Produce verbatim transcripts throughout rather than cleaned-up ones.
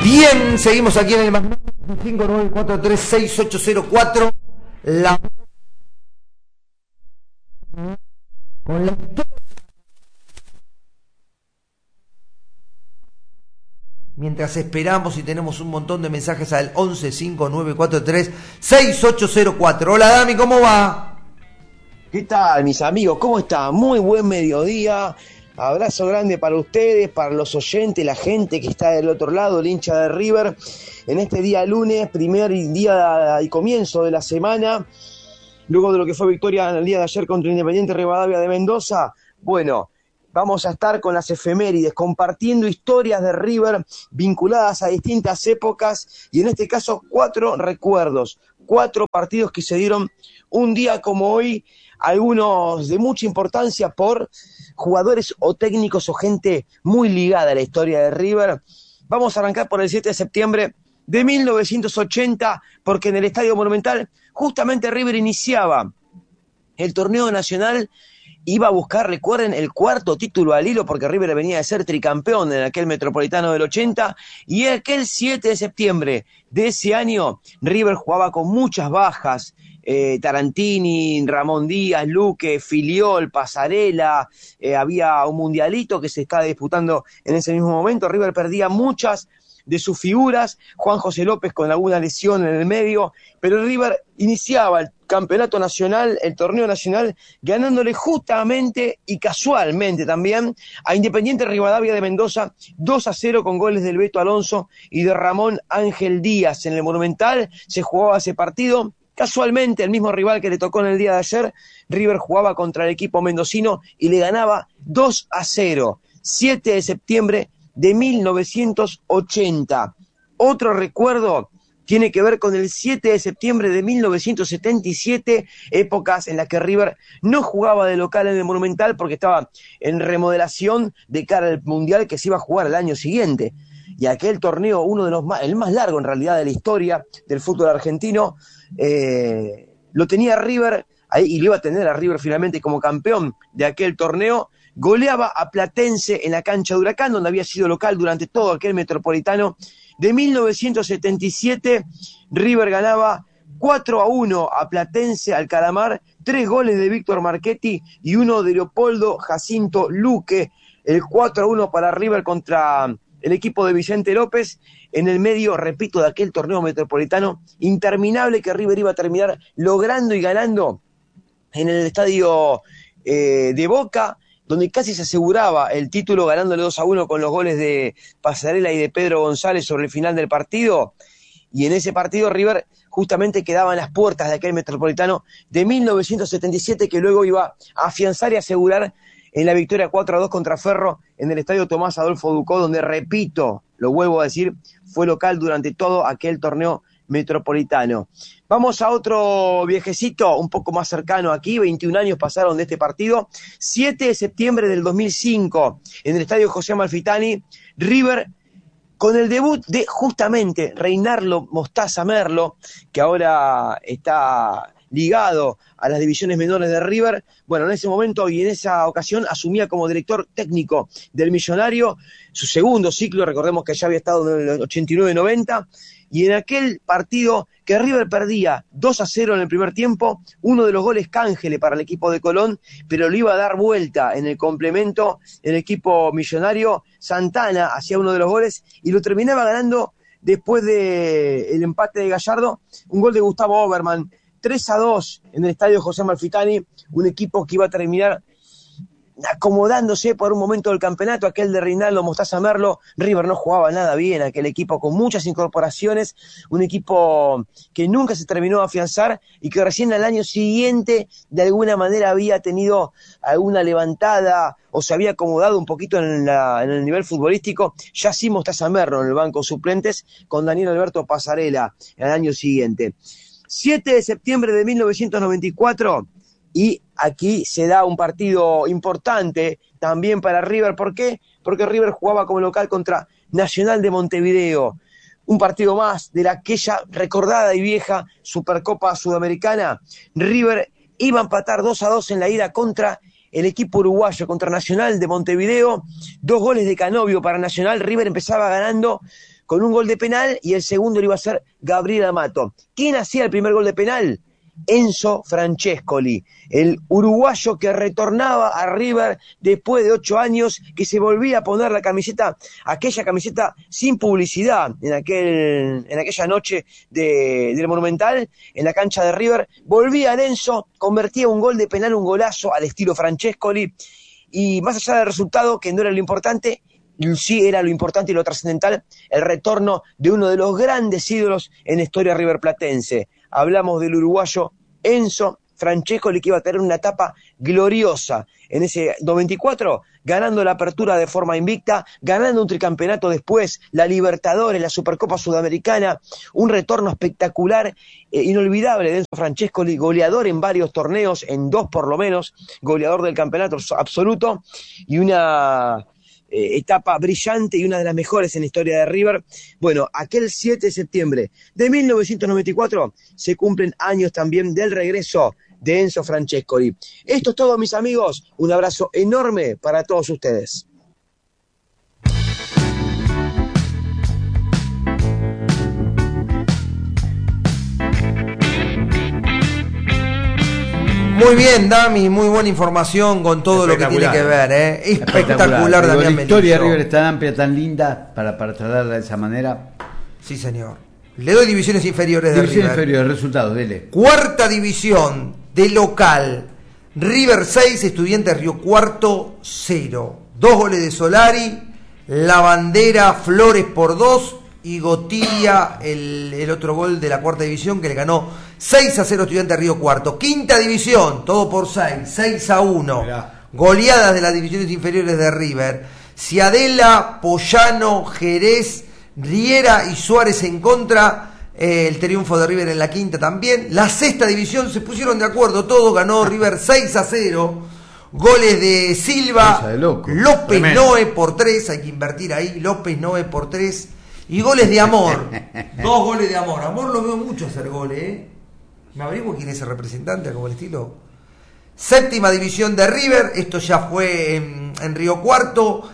Bien, seguimos aquí en el más cinco nueve cuatro tres seis ocho cero cuatro. La con la mientras esperamos y tenemos un montón de mensajes al once cinco nueve cuatro tres seis ocho cero cuatro. Hola Dami, ¿cómo va? ¿Qué tal, mis amigos? ¿Cómo están? Muy buen mediodía. Abrazo grande para ustedes, para los oyentes, la gente que está del otro lado, el hincha de River. En este día lunes, primer día y comienzo de la semana, luego de lo que fue victoria en el día de ayer contra Independiente Rivadavia de Mendoza. Bueno, vamos a estar con las efemérides, compartiendo historias de River vinculadas a distintas épocas y en este caso cuatro recuerdos, cuatro partidos que se dieron un día como hoy, algunos de mucha importancia por jugadores o técnicos o gente muy ligada a la historia de River. Vamos a arrancar por el siete de septiembre de mil novecientos ochenta, porque en el Estadio Monumental justamente River iniciaba el torneo nacional, iba a buscar, recuerden, el cuarto título al hilo, porque River venía de ser tricampeón en aquel Metropolitano del ochenta, y aquel siete de septiembre de ese año River jugaba con muchas bajas, eh, Tarantini, Ramón Díaz, Luque, Filiol, Pasarela, eh, había un mundialito que se estaba disputando en ese mismo momento. River perdía muchas de sus figuras, Juan José López con alguna lesión en el medio, pero River iniciaba el campeonato nacional, el torneo nacional, ganándole justamente y casualmente también a Independiente Rivadavia de Mendoza dos a cero con goles del Beto Alonso y de Ramón Ángel Díaz. En el Monumental se jugaba ese partido. Casualmente, el mismo rival que le tocó en el día de ayer, River jugaba contra el equipo mendocino y le ganaba dos a cero. siete de septiembre de mil novecientos ochenta. Otro recuerdo tiene que ver con el siete de septiembre de mil novecientos setenta y siete, épocas en las que River no jugaba de local en el Monumental porque estaba en remodelación de cara al Mundial que se iba a jugar el año siguiente. Y aquel torneo, uno de los más, el más largo en realidad de la historia del fútbol argentino, eh, lo tenía River ahí y lo iba a tener a River finalmente como campeón de aquel torneo. Goleaba a Platense en la cancha de Huracán, donde había sido local durante todo aquel Metropolitano de mil novecientos setenta y siete. River ganaba cuatro a uno a Platense, al Calamar, tres goles de Víctor Marchetti y uno de Leopoldo Jacinto Luque. El cuatro a uno para River contra el equipo de Vicente López, en el medio, repito, de aquel torneo metropolitano interminable que River iba a terminar logrando y ganando en el estadio eh, de Boca, donde casi se aseguraba el título ganándole dos a uno con los goles de Pasarela y de Pedro González sobre el final del partido. Y en ese partido River justamente quedaba en las puertas de aquel Metropolitano de mil novecientos setenta y siete, que luego iba a afianzar y asegurar en la victoria cuatro a dos contra Ferro en el estadio Tomás Adolfo Ducó, donde, repito, lo vuelvo a decir, fue local durante todo aquel torneo metropolitano. Vamos a otro viejecito un poco más cercano aquí, veintiún años pasaron de este partido, siete de septiembre del dos mil cinco, en el estadio José Amalfitani, River, con el debut de justamente Reinaldo Mostaza Merlo, que ahora está ligado a las divisiones menores de River. Bueno, en ese momento y en esa ocasión asumía como director técnico del Millonario, su segundo ciclo, recordemos que ya había estado en el ochenta y nueve noventa, y en aquel partido que River perdía dos a cero en el primer tiempo, uno de los goles cángele para el equipo de Colón, pero lo iba a dar vuelta en el complemento el equipo millonario. Santana hacía uno de los goles y lo terminaba ganando después del empate de Gallardo, un gol de Gustavo Oberman, tres a dos en el estadio José Amalfitani, un equipo que iba a terminar acomodándose por un momento del campeonato, aquel de Reinaldo Mostaza Merlo. River no jugaba nada bien, aquel equipo con muchas incorporaciones, un equipo que nunca se terminó de afianzar y que recién al año siguiente de alguna manera había tenido alguna levantada o se había acomodado un poquito en, la, en el nivel futbolístico. Ya sí Mostaza Merlo en el banco de suplentes con Daniel Alberto Pasarela el año siguiente. siete de septiembre de mil novecientos noventa y cuatro, y aquí se da un partido importante también para River. ¿Por qué? Porque River jugaba como local contra Nacional de Montevideo. Un partido más de la aquella recordada y vieja Supercopa Sudamericana. River iba a empatar dos a dos en la ida contra el equipo uruguayo, contra Nacional de Montevideo. Dos goles de Canovio para Nacional. River empezaba ganando con un gol de penal y el segundo lo iba a hacer Gabriel Amato. ¿Quién hacía el primer gol de penal? Enzo Francescoli, el uruguayo que retornaba a River después de ocho años, que se volvía a poner la camiseta, aquella camiseta sin publicidad, en aquel, en aquella noche de, del Monumental, en la cancha de River. Volvía Enzo, convertía un gol de penal, un golazo al estilo Francescoli, y más allá del resultado, que no era lo importante, sí era lo importante y lo trascendental, el retorno de uno de los grandes ídolos en la historia riverplatense. Hablamos del uruguayo Enzo Francescoli, que iba a tener una etapa gloriosa en ese noventa y cuatro, ganando la apertura de forma invicta, ganando un tricampeonato después, la Libertadores, la Supercopa Sudamericana, un retorno espectacular, eh, inolvidable de Enzo Francescoli, goleador en varios torneos, en dos por lo menos, goleador del campeonato absoluto, y una Eh, etapa brillante y una de las mejores en la historia de River. Bueno, aquel siete de septiembre de mil novecientos noventa y cuatro se cumplen años también del regreso de Enzo Francescoli. Esto es todo, mis amigos. Un abrazo enorme para todos ustedes. Muy bien, Dami, muy buena información con todo lo que tiene que ver, ¿eh? Espectacular, Espectacular Damián Melillo. La historia de River es tan amplia, tan linda, para, para tratarla de esa manera. Sí, señor. Le doy divisiones inferiores Divisiones de River. inferiores, resultados, dele. Cuarta división de local. River seis, Estudiantes Río Cuarto cero. Dos goles de Solari, La Bandera, Flores por dos y Gotilla, el, el otro gol de la cuarta división, que le ganó seis a cero Estudiantes Río Cuarto. Quinta división, todo por seis, seis a uno. Mirá. Goleadas de las divisiones inferiores de River. Ciadela, Pollano, Jerez, Riera y Suárez en contra. Eh, el triunfo de River en la quinta también. La sexta división se pusieron de acuerdo todos, ganó River seis a cero. Goles de Silva, de López Tremendo. Noé por tres, hay que invertir ahí, López Noé por tres. Y goles de Amor, dos goles de Amor. Amor lo veo mucho hacer goles, ¿eh? ¿Me averiguo quién es el representante, como el estilo? Séptima división de River, esto ya fue en, en Río Cuarto.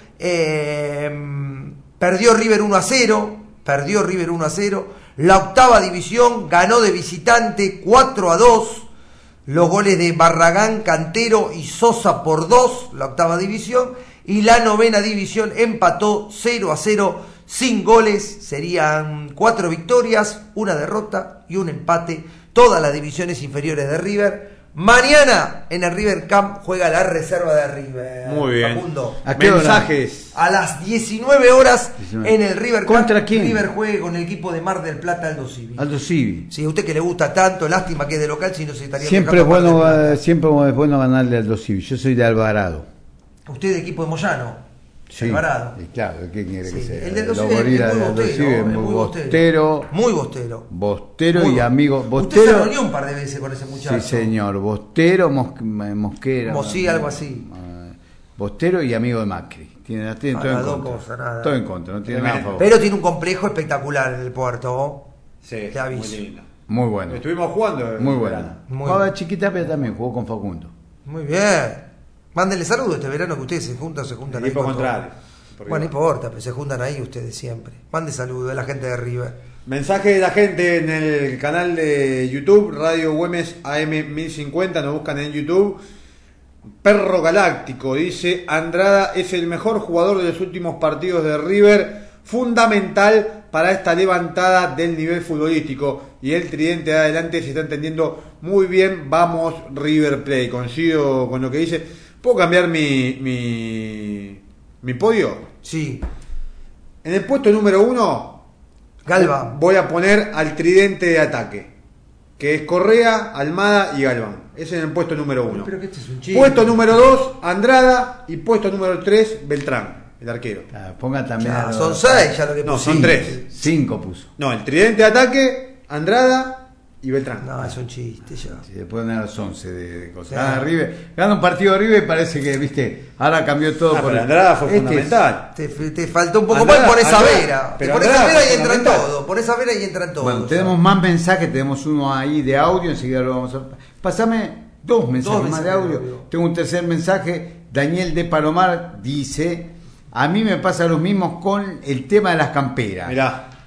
Eh, perdió River uno a cero, perdió River uno a cero. La octava división ganó de visitante cuatro a dos. Los goles de Barragán, Cantero y Sosa por dos, la octava división. Y la novena división empató cero a cero. Sin goles, serían cuatro victorias, una derrota y un empate. Todas las divisiones inferiores de River. Mañana en el River Camp juega la reserva de River. Muy bien. Facundo. ¿A qué mensajes? A las diecinueve horas diecinueve. En el River Camp. ¿Contra quién? River juega con el equipo de Mar del Plata, Aldo Civi. Aldo Civi. Sí, a usted que le gusta tanto, lástima que es de local, si no se estaría siempre es bueno, uh, siempre es bueno ganarle a Aldo Civi. Yo soy de Alvarado. Usted de equipo de Moyano. Sí, Alvarado. Claro, ¿qué quiere sí, que sea? El de Aldo Civi es muy bostero, es muy bostero. Muy bostero. Bostero muy y amigo. Bostero. Usted se reunió un par de veces con ese muchacho. Sí, señor. Bostero, mos, Mosquera. Mosí, algo así. Bostero y amigo de Macri. Tiene, tiene ah, todo en contra. Cosa, nada. Todo en contra, no tiene nada a favor. Pero tiene un complejo espectacular en el puerto. Sí, te aviso. Muy lindo. Muy bueno. Estuvimos jugando. Muy bueno. Jugaba Chiquita, pero también jugó con Facundo. Muy bien. Mándenle saludos este verano que ustedes se juntan, se juntan ahí. Contrario. Bueno, no importa, pero se juntan ahí ustedes siempre. Mande saludos a la gente de River. Mensaje de la gente en el canal de YouTube, Radio Güemes A M mil cincuenta, nos buscan en YouTube. Perro Galáctico dice: Andrada es el mejor jugador de los últimos partidos de River, fundamental para esta levantada del nivel futbolístico, y el tridente de adelante se está entendiendo muy bien. Vamos River Play. Coincido con lo que dice. ¿Puedo cambiar mi mi, mi podio? Sí. En el puesto número uno, Galván. Voy a poner al tridente de ataque, que es Correa, Almada y Galván. Ese es en el puesto número uno. Pero que este es un chiste. Puesto número dos, Andrada. Y puesto número tres, Beltrán, el arquero. Ah, ponga también. Ah, son seis ya lo que No, puso. son tres. Cinco puso. No, el tridente de ataque, Andrada y Beltrán. No, es un chiste ya. Sí, después de las once de, de cosas. Sí. Gana River, gana un partido de River y parece que, viste, ahora cambió todo. Ah, por pero el... Andrada fue este fundamental. Te, te faltó un poco Andrada, más, pones a Andrada, Vera. pero Pones a Andrada Vera y fue entra en fundamental. todo. Pones a Vera y entra en todo. Bueno, ya. tenemos más mensajes, tenemos uno ahí de audio, enseguida lo vamos a... Pasame dos mensajes Dos más de mensajes audio. de audio. Tengo un tercer mensaje. Daniel de Palomar dice: a mí me pasa lo mismo con el tema de las camperas. Mirá.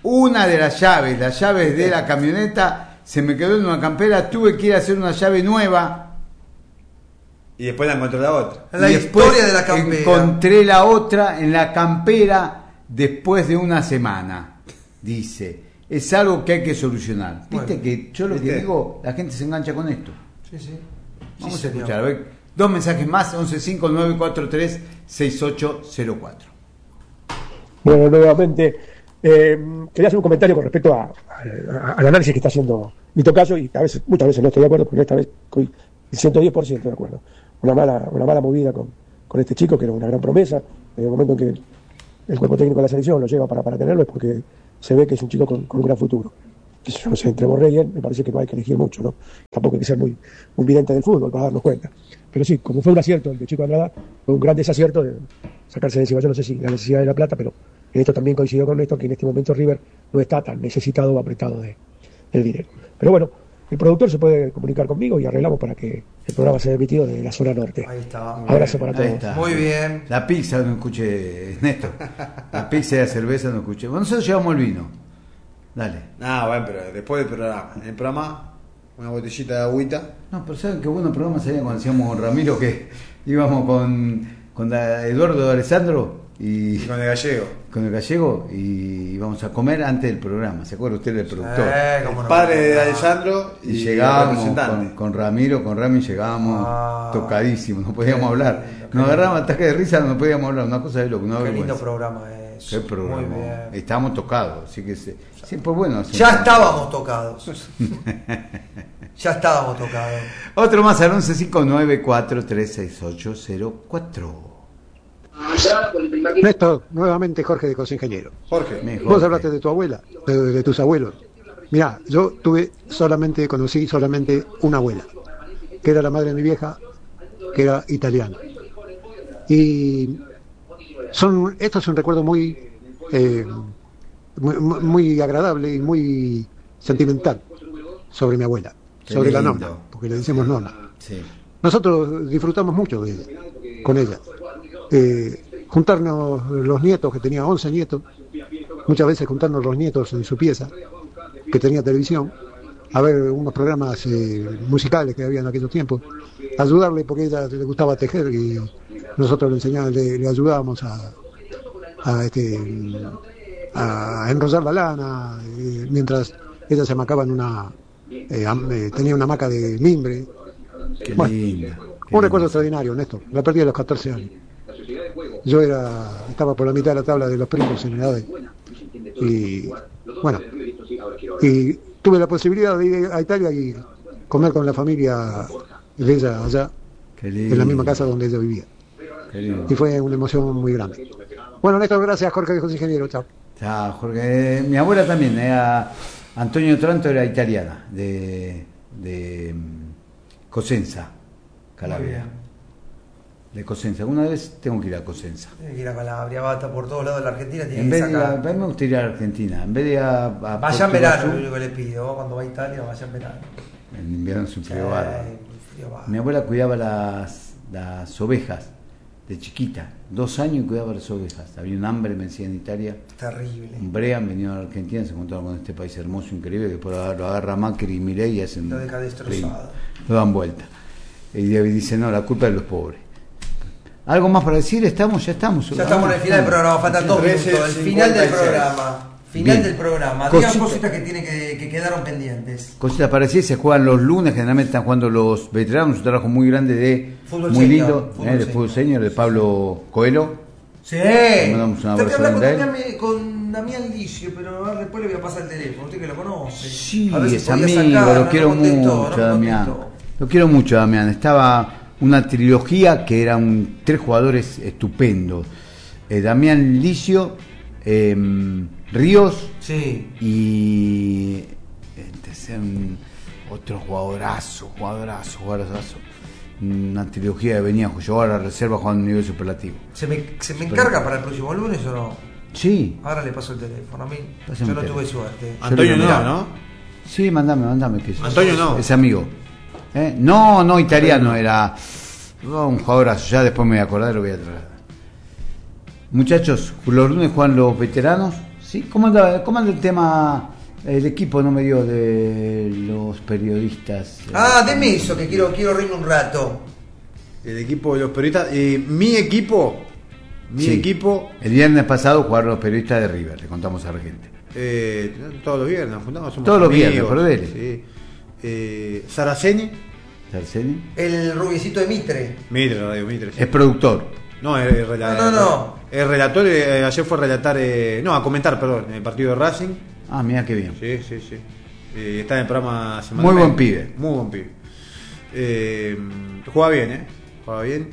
Una de las llaves, las llaves de la camioneta, se me quedó en una campera, tuve que ir a hacer una llave nueva. Y después la encontré la otra. La y historia de la campera. Encontré la otra en la campera después de una semana. Dice, es algo que hay que solucionar. Viste Bueno, que yo lo ¿viste? que digo, la gente se engancha con esto. Sí, sí. Vamos Sí, a señor. escuchar, a ver, dos mensajes más, once cinco nueve cuatro tres seis ocho cero cuatro. Bueno, nuevamente, eh, quería hacer un comentario con respecto a, a- al análisis que está haciendo Nito Cayo, y a veces, muchas veces no estoy de acuerdo, pero esta vez estoy el ciento diez por ciento de acuerdo. Una mala, una mala movida con, con este chico, que era una gran promesa. En el momento en que el cuerpo técnico de la selección lo lleva para, para tenerlo, es porque se ve que es un chico con, con un gran futuro. Que yo no sé, entre Borré y él, me parece que no hay que elegir mucho, ¿no? Tampoco hay que ser muy, muy vidente del fútbol para darnos cuenta. Pero sí, como fue un acierto el de Chico Andrada, fue un gran desacierto de sacarse de encima. Yo no sé si la necesidad de la plata, pero en esto también coincidió con esto, que en este momento River no está tan necesitado o apretado de, del dinero. Pero bueno, el productor se puede comunicar conmigo y arreglamos para que el programa sea emitido de la zona norte. Ahí está. Abrazo para Ahí todos. está. Muy bien. La pizza no escuché, Néstor. La pizza y la cerveza no escuché. Bueno, nosotros llevamos el vino. Dale. Ah, bueno, pero después del programa. En el programa, una botellita de agüita. No, pero ¿saben qué buenos programas salían cuando hacíamos con Ramiro? Que íbamos con, con da- Eduardo de Alessandro y Y con el gallego. con el gallego y íbamos a comer antes del programa. ¿Se acuerda usted del productor? Eh, cómo El no. padre de Alessandro Y, y, el llegábamos representante. con, con Ramiro, con Rami llegábamos Ah. tocadísimos, no podíamos Qué hablar. lindo, qué Nos agarraban lindo. ataques de risa, no podíamos hablar, una cosa de loco, una Qué lindo vergüenza. programa es. Qué programa. Muy bien. Estábamos tocados, así que se, siempre es bueno hacer Ya un- estábamos tocados. Ya estábamos tocados. Otro más al once cinco nueve cuatro tres seis ocho cero cuatro. Néstor, nuevamente Jorge de Cosingeniero. Jorge. Mejor Vos que- hablaste de tu abuela, de, de tus abuelos. Mirá, yo tuve solamente, conocí solamente una abuela, que era la madre de mi vieja, que era italiana. Y son, esto es un recuerdo muy, eh, muy, muy agradable y muy sentimental sobre mi abuela, Qué sobre la lindo. nonna, porque le decimos nonna. Sí. Nosotros disfrutamos mucho de ella, con ella. Eh, juntarnos los nietos, que tenía once nietos, muchas veces juntarnos los nietos en su pieza, que tenía televisión, a ver unos programas eh, musicales que había en aquellos tiempos, ayudarle porque a ella le gustaba tejer y nosotros le enseñábamos, le, le ayudábamos a, a, este, a enrollar la lana, eh, mientras ella se amacaba en una, eh, am- eh, tenía una hamaca de mimbre. Qué Bueno, lindo. qué Un lindo. recuerdo extraordinario, Néstor. La perdí a los catorce años. Yo era, estaba por la mitad de la tabla de los primos en edad. Y bueno, y tuve la posibilidad de ir a Italia y comer con la familia de ella allá, Qué lindo. en la misma casa donde ella vivía. Qué lindo. Y fue una emoción muy grande. Bueno, Néstor, gracias, Jorge, José Ingeniero. Chao. Chao, Jorge. Eh, Mi abuela también, era Antonio Tranto, era italiana, de, de mm, Cosenza, Muy Calabria. bien. De Cosenza. Una vez tengo que ir a Cosenza. Tiene que ir a Calabria, bata por todos lados de la Argentina. Tiene En que vez de, a, sacar. a mí me gustaría ir a Argentina. En vez de a, a Vaya en Puerto verano, Iguazú, lo único que le pido. Vos cuando va a Italia, vaya en verano. en invierno es un frío Sí, bárbaro. frío bárbaro. Mi abuela cuidaba las, las ovejas de chiquita, dos años y cuidaba las ovejas. Había un hambre, me decía, en Italia. Terrible. Un Brean venía a la Argentina, se encontraron con este país hermoso, increíble, que después lo agarra- lo agarra Macri y Milei y hacen. Lo deja destrozado. Lo dan vuelta. Y dice, no, la culpa es de los pobres. ¿Algo más para decir? ¿Estamos? Ya estamos. Ya estamos en el final del programa, faltan dos trece, minutos. El final del cincuenta y seis. programa. Final Bien. del programa. Digan Cosita. cositas que tienen que, que quedaron pendientes. Cositas parecidas, se juegan los lunes, generalmente están jugando los veteranos, un trabajo muy grande de Fútbol muy senior, lindo, fútbol eh, de senior. fútbol senior, de Pablo Coelho. Sí. mandamos un Usted que abrazo habla con grande a él. Damián, con Damián Licio, pero ahora después le voy a pasar el teléfono. Usted que lo conoce. Sí, A ver si es podía amigo, sacar, lo no quiero me contestó, mucho, no me Damián. contestó. Lo quiero mucho, Damián. Estaba una trilogía que eran tres jugadores estupendos. Eh, Damián Licio, eh, Ríos Sí. y este, un, otro jugadorazo, jugadorazo, jugadorazo. Una trilogía que venía a jugar a la reserva jugando a un nivel superlativo. ¿Se me, ¿Se me encarga para el próximo lunes o no? Sí, Ahora le paso el teléfono. A mí, Pásame yo no el tuve teléfono. suerte. Antonio Yo no, lo- ¿no? sí, mandame, mandame. Que es, Antonio no. es amigo. ¿Eh? No, no italiano, era oh, un jugadorazo. Ya después me voy a acordar y lo voy a traer. Muchachos, los lunes juegan los veteranos, ¿Sí? ¿Cómo anda, cómo anda el tema? El equipo no me dio de los periodistas. Ah, deme eso, que quiero, quiero reírme un rato. El equipo de los periodistas. Eh, mi equipo. Mi Sí. equipo. El viernes pasado jugaron los periodistas de River, le contamos a la gente. Eh, todos los viernes nos juntamos. Somos Todos los amigos, viernes, por dele. Sí. Eh, Saraceni. ¿Sarceni? El rubiecito de Mitre. Mitre, Radio Mitre. sí. Es productor. No, es, es rela- No, no, no. Es relator. eh, ayer fue a relatar. Eh, no, a comentar, perdón. El partido de Racing. Ah, mira qué bien. Sí, sí, sí. Eh, está en el programa Muy semanalmente. buen pibe. Muy buen pibe. Eh, juega bien, ¿eh? Juega bien.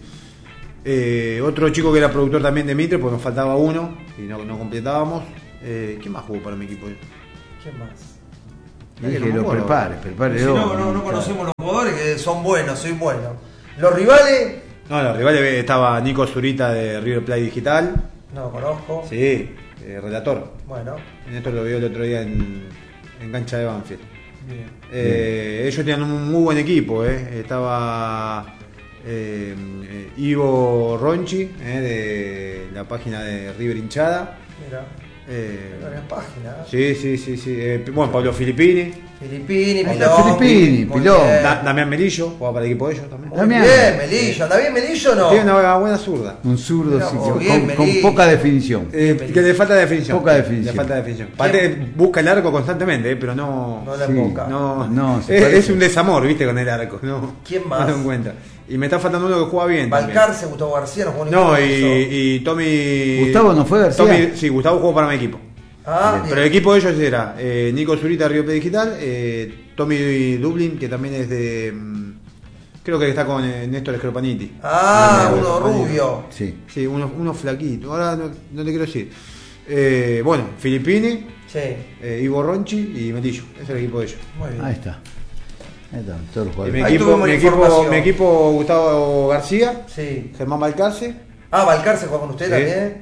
Eh, otro chico que era productor también de Mitre, pues nos faltaba uno y no, no completábamos. Eh, ¿Quién más jugó para mi equipo? ¿Quién más? Ay, Dije, no me lo acuerdo. prepare, prepare. Si no, no, no conocemos los jugadores que son buenos, soy bueno. Los rivales, No, los rivales estaba Nico Zurita de River Plate Digital. no lo conozco. Sí, eh, relator. Bueno, En esto lo vio el otro día en, en cancha de Banfield. bien. Eh, ellos tenían un muy buen equipo, eh. Estaba eh, eh, Ivo Ronchi, eh, de la página de River Hinchada. Mira, Eh, hay varias páginas. sí, sí, sí, sí. Eh, bueno, Pablo Filippini, Filippini, Ahí Pilón. está Filippini, Muy Pilón. bien. Da- Damián Melillo, jugaba para el equipo de ellos también. Muy Damián. bien, Melillo. ¿Anda bien Melillo o no? Tiene una buena zurda. Un zurdo Mira sí, vos, con- bien, con, con Melillo. poca definición. Eh, que le falta definición. Poca definición. Le falta definición. Pate- busca el arco constantemente, eh, pero no. No la Sí. boca. No, No, se es, parece. es un desamor, viste, con el arco. No, ¿Quién más? No lo encuentra. Y me está faltando uno que juega bien. también. Balcarce, Gustavo García, no jugó No, ninguno de y, esos. y Tommy. ¿Gustavo no fue García? Tommy, sí, Gustavo jugó para mi equipo. Ah, bien. Pero el equipo de ellos era eh, Nico Zurita, Río Plate Digital, eh, Tommy Dublin, que también es de. mm, creo que está con eh, Néstor Scropaniti. Ah, Eh, uno Scropaniti. rubio. Sí. Sí, uno, uno flaquito. Ahora no, no te quiero decir. Eh, bueno, Filippini, Sí, eh, Ivo Ronchi y Melillo. Ese es el equipo de ellos. muy bien. Ahí está. Ahí están todos los Y mi, jugadores. Ahí equipo, tuvimos mi, la equipo, información. mi equipo Gustavo García, Sí. Germán Balcarce, Ah, Balcarce juega con usted sí, también.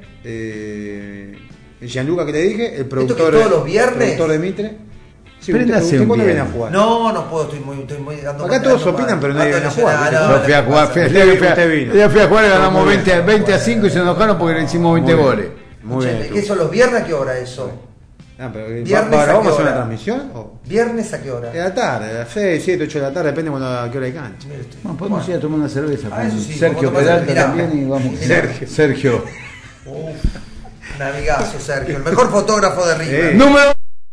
eh, el Gianluca que le dije, el que productor, todos los viernes? productor de Mitre. Sí, Préndase usted, usted un cuándo viene a viernes. jugar? No, no puedo, estoy muy, estoy muy dando Acá todos opinan, pero nadie viene a jugar. Yo fui a jugar, fui, Usted- el día que fui a- usted vino. el día que fui a jugar y ganamos Muy bien. veinte, veinte a cinco y se enojaron porque le hicimos veinte Muy bien. goles. Muy bien. ¿Qué son los viernes? ¿A qué hora eso? Ah, pero, ¿va- Viernes va- a qué ¿Vamos a hacer hora? una transmisión? O? ¿Viernes a qué hora? De la tarde, a las seis, siete, ocho de la tarde, depende cuando, a qué hora hay cancha. Mire usted. Bueno, podemos ir a tomar una cerveza Ah, con eso sí, Sergio como tomar- Peralta mirá. también y vamos. Mirá. Sergio. Sergio. Uf, un amigazo, Sergio. El mejor fotógrafo de River. Sí. Número.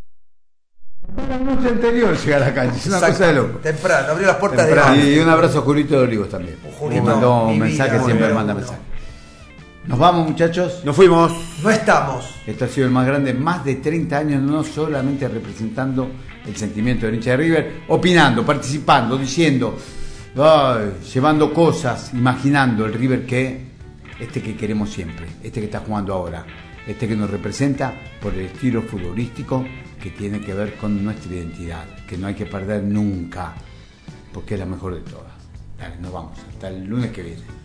La noche anterior llega a la cancha, es una Exacto. cosa de loco. Temprano, abrió las puertas Temprano. de Y un abrazo a Julito de Olivos también. Julito, Me mandó mi un mensaje, vida, siempre número manda uno. mensaje. Nos vamos, muchachos. Nos fuimos. No estamos. Esto ha sido el más grande, más de treinta años, no solamente representando el sentimiento del hincha de River, opinando, participando, diciendo, ay, llevando cosas, imaginando el River que, este que queremos siempre, este que está jugando ahora, este que nos representa por el estilo futbolístico que tiene que ver con nuestra identidad, que no hay que perder nunca, porque es la mejor de todas. Dale, nos vamos, hasta el lunes que viene.